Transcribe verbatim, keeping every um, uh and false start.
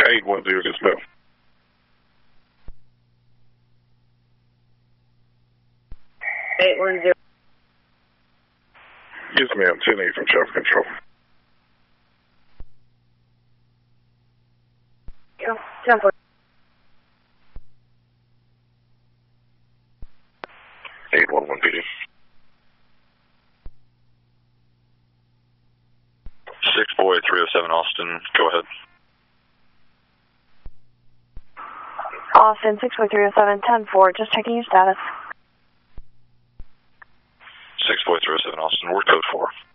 eight one zero dispatch. eight one zero. Yes, ma'am. ten eight from traffic control. ten four. eight one one P D. six four eight three oh seven Austin, go ahead. Austin, six four three oh seven, ten four, just checking your status. six four three oh seven Austin, we're code four.